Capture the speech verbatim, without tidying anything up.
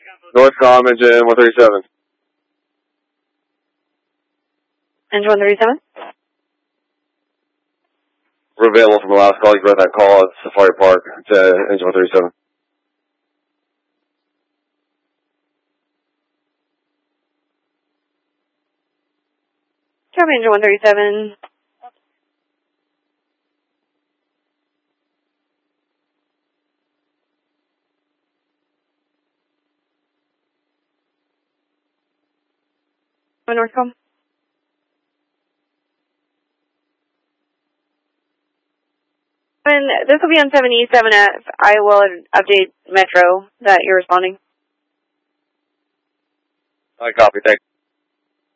Northcom, engine one thirty-seven. Engine one thirty-seven? We're available from the last call. You got that call at Safari Park. It's uh, engine one thirty-seven. Copy, engine one thirty-seven. Northcom. And this will be on seven E seven F. I will update Metro that you're responding. I copy. Thanks.